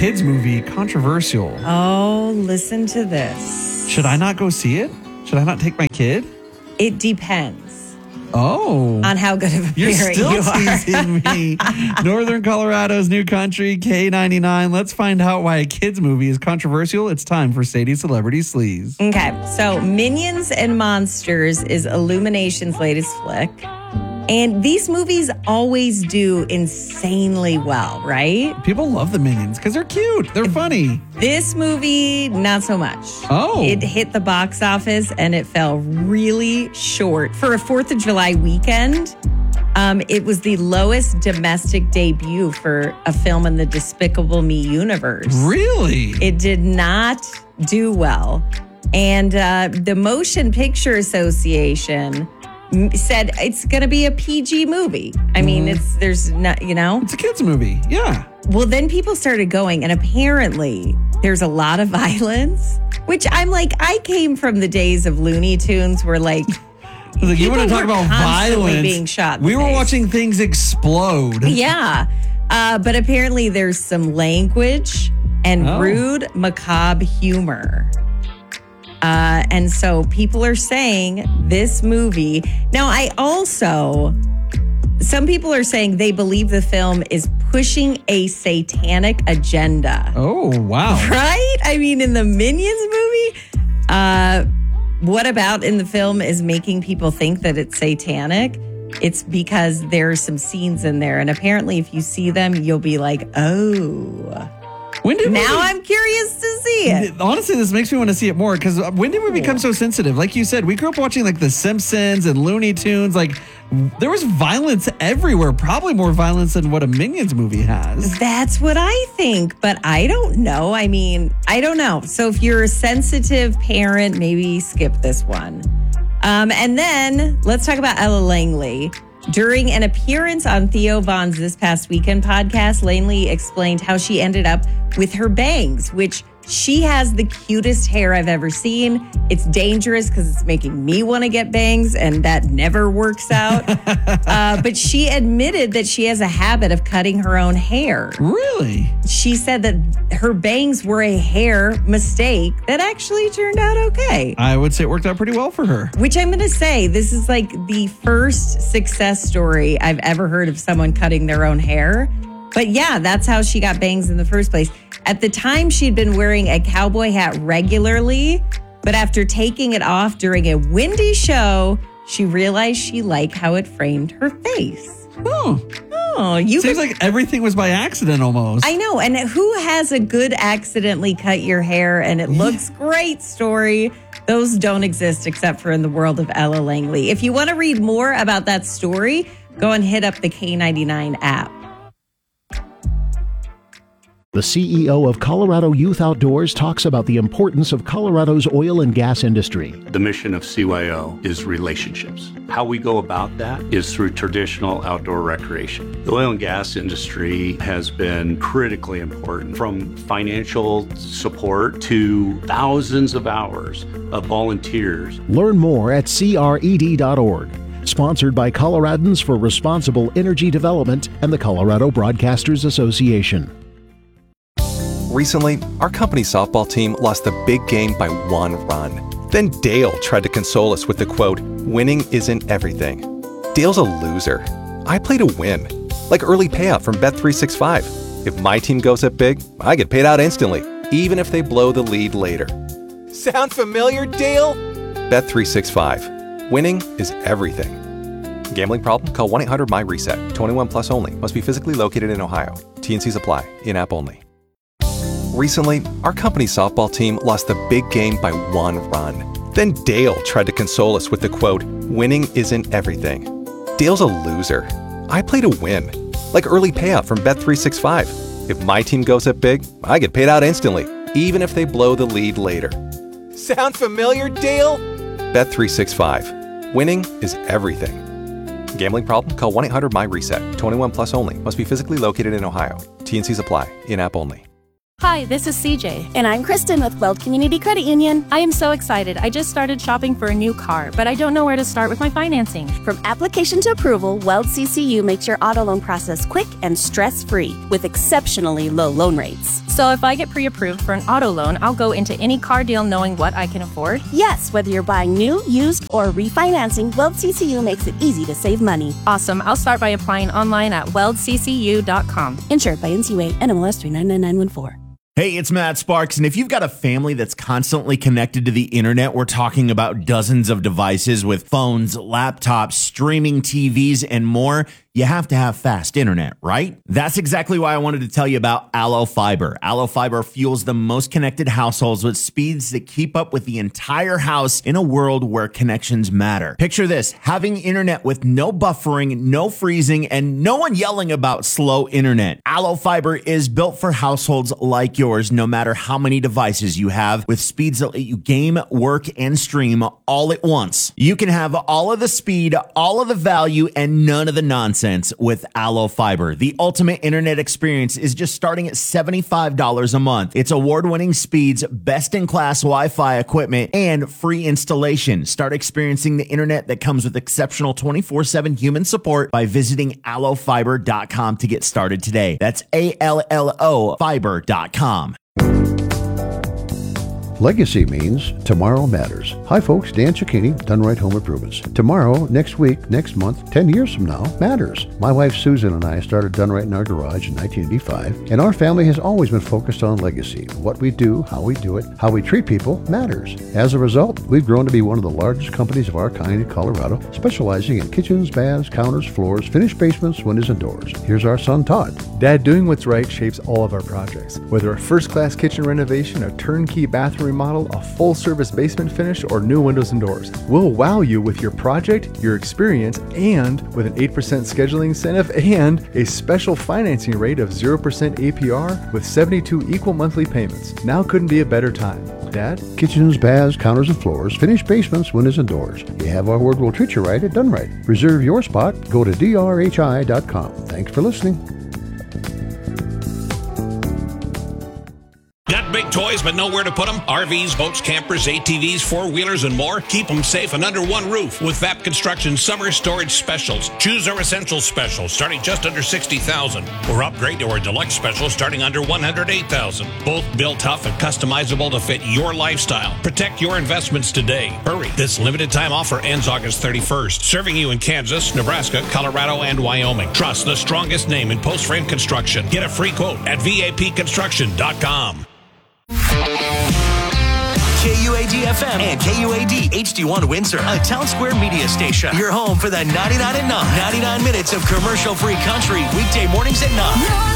kids movie controversial. Oh, listen to this. Should I not go see it? Should I not take my kid? It depends on how good of a You're parent still you are. teasing me. Northern Colorado's new country, K99. Let's find out why a kids movie is controversial. It's time for Sadie's Celebrity Sleaze. Okay, so Minions and Monsters is Illumination's latest flick. And these movies always do insanely well, right? People love the Minions because they're cute. They're funny. This movie, not so much. Oh. It hit the box office and it fell really short. For a 4th of July weekend, it was the lowest domestic debut for a film in the Despicable Me universe. Really? It did not do well. And the Motion Picture Association said it's going to be a PG movie. I mean, there's not, It's a kids movie. Yeah. Well, then people started going, and apparently there's a lot of violence, which I'm like, I came from the days of Looney Tunes where like you want to talk about violence? Being shot in we the were face. watching things explode. Yeah. But apparently there's some language and rude, macabre humor. And so people are saying this movie. Now, some people are saying they believe the film is pushing a satanic agenda. Oh, wow. Right? I mean, in the Minions movie, what about in the film is making people think that it's satanic? It's because there are some scenes in there. And apparently, if you see them, you'll be like, oh. I'm curious to see it. Honestly, this makes me want to see it more because when did we become so sensitive? Like you said, we grew up watching like The Simpsons and Looney Tunes. Like there was violence everywhere, probably more violence than what a Minions movie has. That's what I think, but I don't know. I mean, I don't know. So if you're a sensitive parent, maybe skip this one. And then let's talk about Ella Langley. During an appearance on Theo Von's This Past Weekend podcast, Langley explained how she ended up with her bangs, which she has the cutest hair I've ever seen. It's dangerous because it's making me want to get bangs, and that never works out. But she admitted that she has a habit of cutting her own hair. Really? She said that her bangs were a hair mistake that actually turned out okay. I would say it worked out pretty well for her. Which I'm going to say, this is like the first success story I've ever heard of someone cutting their own hair. But yeah, that's how she got bangs in the first place. At the time, she'd been wearing a cowboy hat regularly, but after taking it off during a windy show, she realized she liked how it framed her face. Seems like everything was by accident almost. I know. And who has a good accidentally cut your hair and it looks great story? Those don't exist except for in the world of Ella Langley. If you want to read more about that story, go and hit up the K99 app. The CEO of Colorado Youth Outdoors talks about the importance of Colorado's oil and gas industry. The mission of CYO is relationships. How we go about that is through traditional outdoor recreation. The oil and gas industry has been critically important, from financial support to thousands of hours of volunteers. Learn more at cred.org. Sponsored by Coloradans for Responsible Energy Development and the Colorado Broadcasters Association. Recently, our company softball team lost the big game by 1 run. Then Dale tried to console us with the quote, "Winning isn't everything." Dale's a loser. I play to win, like early payout from Bet365. If my team goes up big, I get paid out instantly, even if they blow the lead later. Sound familiar, Dale? Bet365. Winning is everything. Gambling problem? Call 1-800-MY-RESET. 21 plus only. Must be physically located in Ohio. T&Cs apply. In-app only. Recently, our company softball team lost the big game by 1 run. Then Dale tried to console us with the quote, "Winning isn't everything." Dale's a loser. I play to win, like early payout from Bet365. If my team goes up big, I get paid out instantly, even if they blow the lead later. Sound familiar, Dale? Bet365. Winning is everything. Gambling problem? Call 1-800-MY-RESET. 21 plus only. Must be physically located in Ohio. T&Cs apply. In-app only. Hi, this is CJ. And I'm Kristen with Weld Community Credit Union. I am so excited. I just started shopping for a new car, but I don't know where to start with my financing. From application to approval, Weld CCU makes your auto loan process quick and stress-free with exceptionally low loan rates. So if I get pre-approved for an auto loan, I'll go into any car deal knowing what I can afford? Yes, whether you're buying new, used, or refinancing, Weld CCU makes it easy to save money. Awesome. I'll start by applying online at weldccu.com. Insured by NCUA, NMLS 399914. Hey, it's Matt Sparks, and if you've got a family that's constantly connected to the internet, we're talking about dozens of devices with phones, laptops, streaming TVs, and more. You have to have fast internet, right? That's exactly why I wanted to tell you about Allo Fiber. Allo Fiber fuels the most connected households with speeds that keep up with the entire house in a world where connections matter. Picture this, having internet with no buffering, no freezing, and no one yelling about slow internet. Allo Fiber is built for households like yours, no matter how many devices you have, with speeds that let you game, work, and stream all at once. You can have all of the speed, all of the value, and none of the nonsense with Allo Fiber. The ultimate internet experience is just starting at $75 a month. It's award-winning speeds, best-in-class Wi-Fi equipment, and free installation. Start experiencing the internet that comes with exceptional 24/7 human support by visiting allofiber.com to get started today. That's ALLO fiber.com. Legacy means tomorrow matters. Hi folks, Dan Cicchini, Done Right Home Improvements. Tomorrow, next week, next month, 10 years from now matters. My wife Susan and I started Done Right in our garage in 1985, and our family has always been focused on legacy. What we do, how we do it, how we treat people matters. As a result, we've grown to be one of the largest companies of our kind in Colorado, specializing in kitchens, baths, counters, floors, finished basements, windows, and doors. Here's our son Todd. Dad, doing what's right shapes all of our projects. Whether a first-class kitchen renovation, a turnkey bathroom remodel, a full-service basement finish, or new windows and doors. We'll wow you with your project, your experience, and with an 8% scheduling incentive and a special financing rate of 0% APR with 72 equal monthly payments. Now couldn't be a better time. Dad? Kitchens, baths, counters, and floors, finished basements, windows, and doors. You have our word, we'll treat you right at Done Right. Reserve your spot. Go to drhi.com. Thanks for listening. Got big toys but nowhere to put them? RVs, boats, campers, ATVs, four-wheelers, and more? Keep them safe and under one roof with VAP Construction Summer Storage Specials. Choose our Essentials Special starting just under $60,000 or upgrade to our Deluxe Special starting under $108,000. Both built tough and customizable to fit your lifestyle. Protect your investments today. Hurry. This limited time offer ends August 31st. Serving you in Kansas, Nebraska, Colorado, and Wyoming. Trust the strongest name in post-frame construction. Get a free quote at vapconstruction.com. KUAD-FM and KUAD HD1 Windsor, a Town Square media station. Your home for the 99 at 9. 99 minutes of commercial-free country, weekday mornings at 9.